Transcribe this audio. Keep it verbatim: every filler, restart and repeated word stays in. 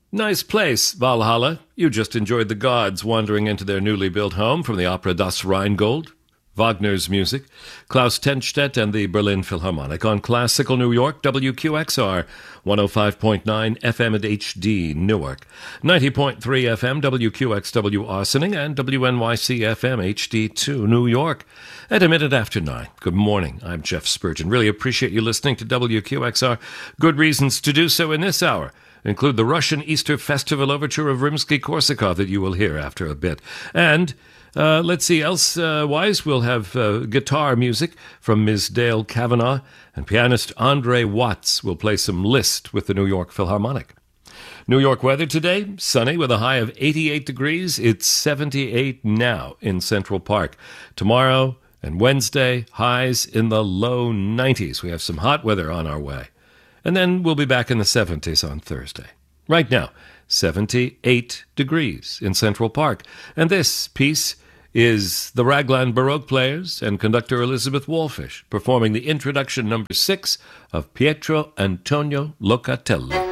Nice place, Valhalla. You just enjoyed the gods wandering into their newly built home from the opera Das Rheingold. Wagner's music, Klaus Tenstedt and the Berlin Philharmonic on Classical New York, W Q X R, one oh five point nine F M at H D, Newark, ninety point three F M, W Q X W Austining, and W N Y C F M H D two, New York. At a minute after nine. Good morning. I'm Jeff Spurgeon. Really appreciate you listening to W Q X R. Good reasons to do so in this hour include the Russian Easter Festival overture of Rimsky-Korsakov that you will hear after a bit. And Uh, let's see, elsewise we'll have uh, guitar music from Miz Dale Kavanaugh, and pianist Andre Watts will play some Liszt with the New York Philharmonic. New York weather today, sunny with a high of eighty-eight degrees. It's seventy-eight now in Central Park. Tomorrow and Wednesday, highs in the low nineties. We have some hot weather on our way. And then we'll be back in the seventies on Thursday. Right now, seventy-eight degrees in Central Park. And this piece is the Raglan Baroque Players and conductor Elizabeth Wallfish performing the introduction number six of Pietro Antonio Locatelli.